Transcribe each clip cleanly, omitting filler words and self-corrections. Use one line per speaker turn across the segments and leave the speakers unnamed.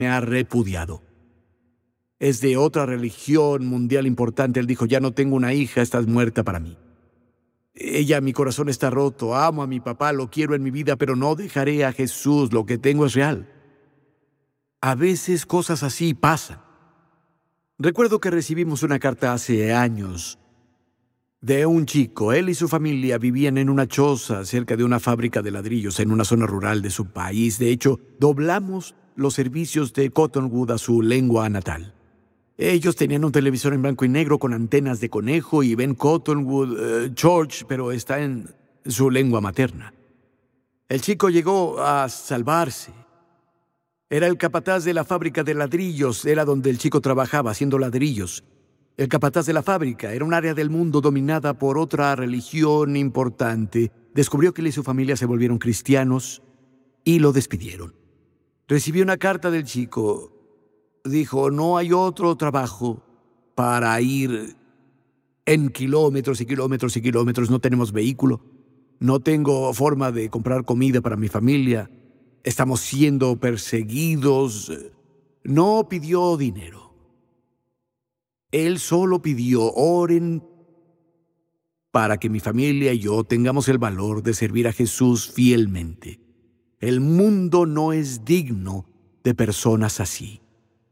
me ha repudiado. Es de otra religión mundial importante. Él dijo, ya no tengo una hija, estás muerta para mí. Mi corazón está roto, amo a mi papá, lo quiero en mi vida, pero no dejaré a Jesús, lo que tengo es real. A veces cosas así pasan. Recuerdo que recibimos una carta hace años de un chico. Él y su familia vivían en una choza cerca de una fábrica de ladrillos en una zona rural de su país. De hecho, doblamos los servicios de Cottonwood a su lengua natal. Ellos tenían un televisor en blanco y negro con antenas de conejo y ven Cottonwood, George, pero está en su lengua materna. El chico llegó a salvarse. Era el capataz de la fábrica de ladrillos, era donde el chico trabajaba haciendo ladrillos. El capataz de la fábrica era un área del mundo dominada por otra religión importante. Descubrió que él y su familia se volvieron cristianos y lo despidieron. Recibió una carta del chico. Dijo, no hay otro trabajo para ir en kilómetros y kilómetros y kilómetros. No tenemos vehículo. No tengo forma de comprar comida para mi familia. Estamos siendo perseguidos. No pidió dinero. Él solo pidió, oren para que mi familia y yo tengamos el valor de servir a Jesús fielmente. El mundo no es digno de personas así.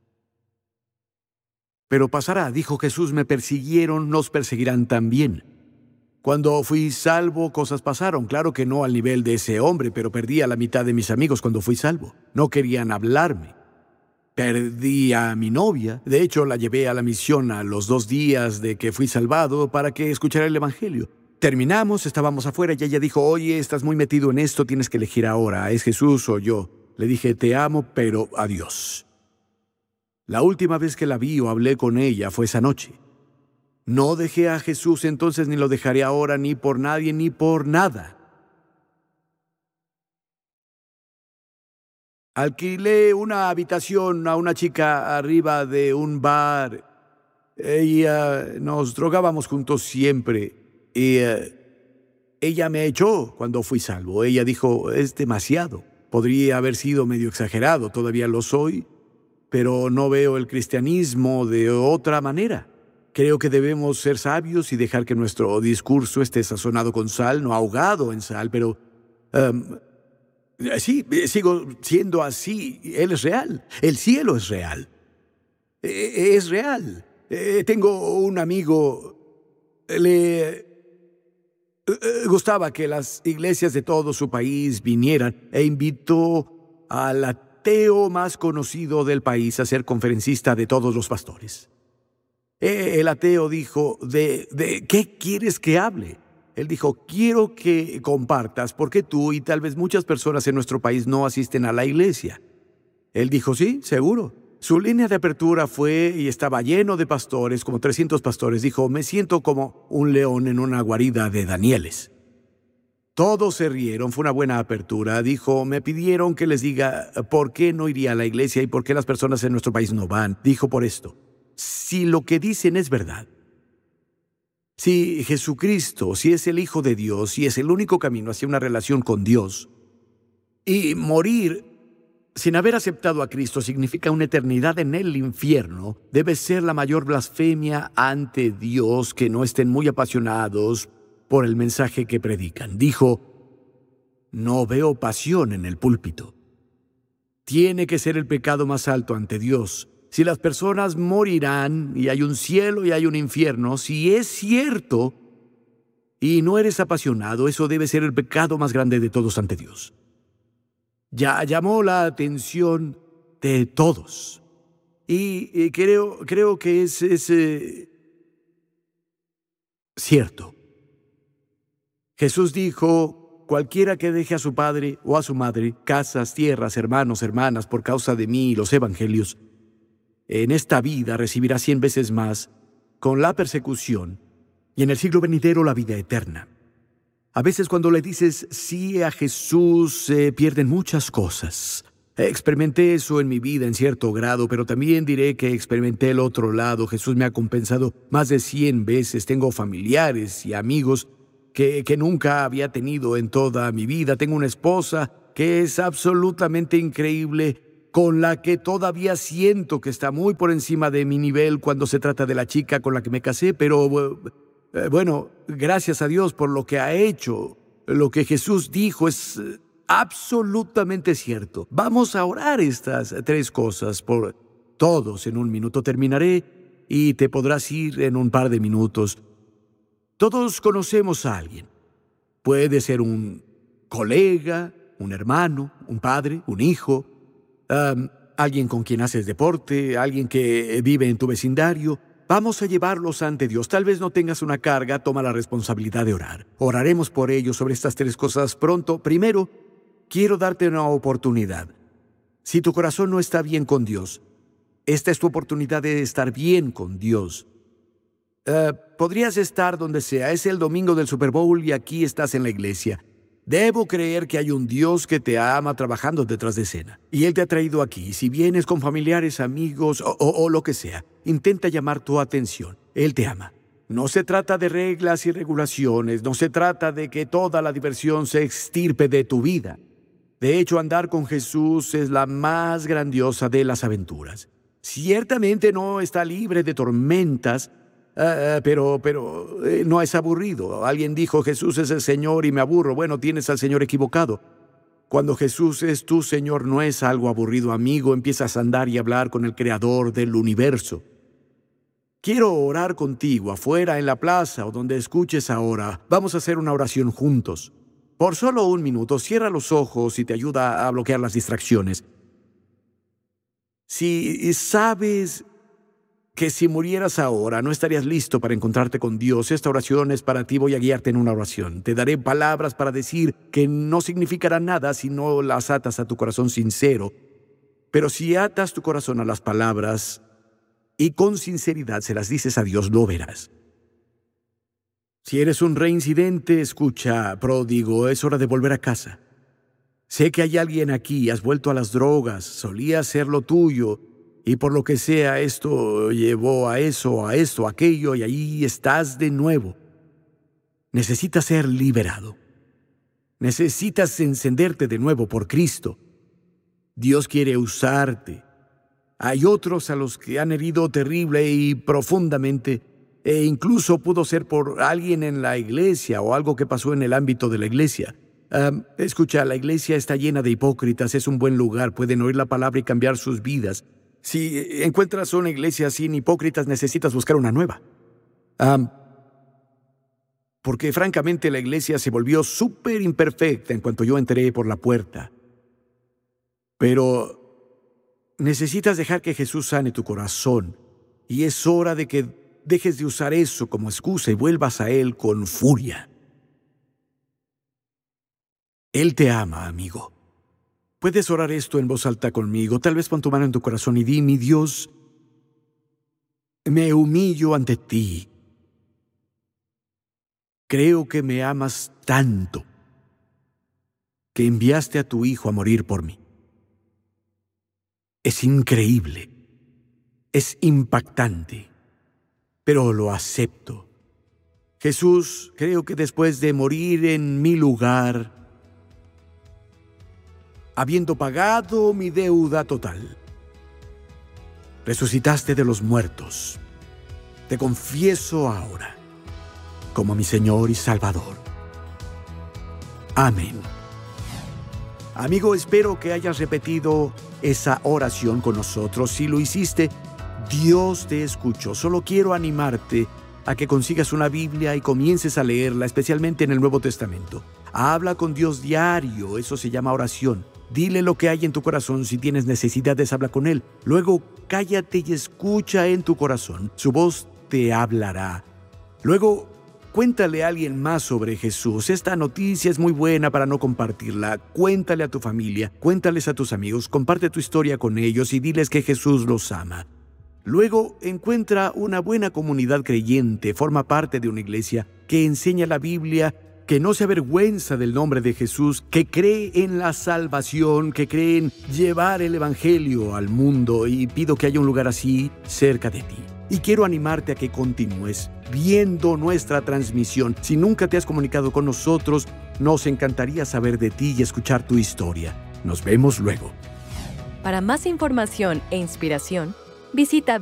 Pero pasará, dijo Jesús, me persiguieron, nos perseguirán también. Cuando fui salvo, cosas pasaron. Claro que no al nivel de ese hombre, pero perdí a la mitad de mis amigos cuando fui salvo. No querían hablarme. Perdí a mi novia. De hecho, la llevé a la misión a los 2 días de que fui salvado para que escuchara el evangelio. Terminamos, estábamos afuera y ella dijo, oye, estás muy metido en esto, tienes que elegir ahora, ¿es Jesús o yo? Le dije, te amo, pero adiós. La última vez que la vi o hablé con ella fue esa noche. No dejé a Jesús entonces, ni lo dejaré ahora, ni por nadie, ni por nada. Alquilé una habitación a una chica arriba de un bar. Nos drogábamos juntos siempre. Y ella me echó cuando fui salvo. Ella dijo, es demasiado. Podría haber sido medio exagerado, todavía lo soy, pero no veo el cristianismo de otra manera. Creo que debemos ser sabios y dejar que nuestro discurso esté sazonado con sal, no ahogado en sal, pero sí, sigo siendo así. Él es real. El cielo es real. Es real. Tengo un amigo, le gustaba que las iglesias de todo su país vinieran e invitó al ateo más conocido del país a ser conferencista de todos los pastores. El ateo dijo, ¿de qué quieres que hable? Él dijo, quiero que compartas por qué tú y tal vez muchas personas en nuestro país no asisten a la iglesia. Él dijo, sí, seguro. Su línea de apertura fue, y estaba lleno de pastores, como 300 pastores, dijo, me siento como un león en una guarida de Danieles. Todos se rieron, fue una buena apertura. Dijo, me pidieron que les diga por qué no iría a la iglesia y por qué las personas en nuestro país no van. Dijo por esto, si lo que dicen es verdad, si Jesucristo, si es el Hijo de Dios, si es el único camino hacia una relación con Dios, y morir sin haber aceptado a Cristo significa una eternidad en el infierno, debe ser la mayor blasfemia ante Dios que no estén muy apasionados por el mensaje que predican. Dijo, no veo pasión en el púlpito. Tiene que ser el pecado más alto ante Dios. Si las personas morirán y hay un cielo y hay un infierno, si es cierto y no eres apasionado, eso debe ser el pecado más grande de todos ante Dios. Ya llamó la atención de todos. Y creo que es cierto. Jesús dijo, cualquiera que deje a su padre o a su madre, casas, tierras, hermanos, hermanas, por causa de mí y los evangelios, en esta vida recibirá 100 veces más con la persecución y en el siglo venidero la vida eterna. A veces cuando le dices sí a Jesús se pierden muchas cosas. Experimenté eso en mi vida en cierto grado, pero también diré que experimenté el otro lado. Jesús me ha compensado más de 100 veces. Tengo familiares y amigos que nunca había tenido en toda mi vida. Tengo una esposa que es absolutamente increíble, con la que todavía siento que está muy por encima de mi nivel cuando se trata de la chica con la que me casé, pero bueno, gracias a Dios por lo que ha hecho. Lo que Jesús dijo es absolutamente cierto. Vamos a orar estas 3 cosas por todos. En un minuto terminaré y te podrás ir en un par de minutos. Todos conocemos a alguien. Puede ser un colega, un hermano, un padre, un hijo, alguien con quien haces deporte, alguien que vive en tu vecindario. Vamos a llevarlos ante Dios. Tal vez no tengas una carga, toma la responsabilidad de orar. Oraremos por ellos sobre estas 3 cosas pronto. Primero, quiero darte una oportunidad. Si tu corazón no está bien con Dios, esta es tu oportunidad de estar bien con Dios. Podrías estar donde sea. Es el domingo del Super Bowl y aquí estás en la iglesia. Debo creer que hay un Dios que te ama trabajando detrás de escena. Y Él te ha traído aquí. Si vienes con familiares, amigos o lo que sea, intenta llamar tu atención. Él te ama. No se trata de reglas y regulaciones. No se trata de que toda la diversión se extirpe de tu vida. De hecho, andar con Jesús es la más grandiosa de las aventuras. Ciertamente no está libre de tormentas, pero no es aburrido. Alguien dijo, Jesús es el Señor y me aburro. Bueno, tienes al Señor equivocado. Cuando Jesús es tu Señor, no es algo aburrido, amigo. Empiezas a andar y hablar con el Creador del universo. Quiero orar contigo afuera, en la plaza o donde escuches ahora. Vamos a hacer una oración juntos. Por solo 1 minuto, cierra los ojos y te ayuda a bloquear las distracciones. Si sabes que si murieras ahora no estarías listo para encontrarte con Dios, esta oración es para ti. Voy a guiarte en una oración. Te daré palabras para decir que no significarán nada si no las atas a tu corazón sincero. Pero si atas tu corazón a las palabras y con sinceridad se las dices a Dios, lo verás. Si eres un reincidente, escucha, pródigo, es hora de volver a casa. Sé que hay alguien aquí, has vuelto a las drogas, solía ser lo tuyo, y por lo que sea, esto llevó a eso, a esto, a aquello, y ahí estás de nuevo. Necesitas ser liberado. Necesitas encenderte de nuevo por Cristo. Dios quiere usarte. Hay otros a los que han herido terrible y profundamente, e incluso pudo ser por alguien en la iglesia o algo que pasó en el ámbito de la iglesia. Escucha, la iglesia está llena de hipócritas, es un buen lugar, pueden oír la palabra y cambiar sus vidas. Si encuentras una iglesia sin hipócritas, necesitas buscar una nueva. Porque francamente la iglesia se volvió súper imperfecta en cuanto yo entré por la puerta. Pero necesitas dejar que Jesús sane tu corazón, y es hora de que dejes de usar eso como excusa y vuelvas a Él con furia. Él te ama, amigo. Puedes orar esto en voz alta conmigo. Tal vez pon tu mano en tu corazón y di, mi Dios, me humillo ante ti. Creo que me amas tanto que enviaste a tu Hijo a morir por mí. Es increíble. Es impactante. Pero lo acepto. Jesús, creo que después de morir en mi lugar, habiendo pagado mi deuda total, resucitaste de los muertos. Te confieso ahora como mi Señor y Salvador. Amén. Amigo, espero que hayas repetido esa oración con nosotros. Si lo hiciste, Dios te escuchó. Solo quiero animarte a que consigas una Biblia y comiences a leerla, especialmente en el Nuevo Testamento. Habla con Dios diario, eso se llama oración. Dile lo que hay en tu corazón. Si tienes necesidades, habla con Él. Luego, cállate y escucha en tu corazón. Su voz te hablará. Luego, cuéntale a alguien más sobre Jesús. Esta noticia es muy buena para no compartirla. Cuéntale a tu familia, cuéntales a tus amigos, comparte tu historia con ellos y diles que Jesús los ama. Luego, encuentra una buena comunidad creyente, forma parte de una iglesia que enseña la Biblia, que no se avergüenza del nombre de Jesús, que cree en la salvación, que cree en llevar el Evangelio al mundo, y pido que haya un lugar así cerca de ti. Y quiero animarte a que continúes viendo nuestra transmisión. Si nunca te has comunicado con nosotros, nos encantaría saber de ti y escuchar tu historia. Nos vemos luego.
Para más información e inspiración, visita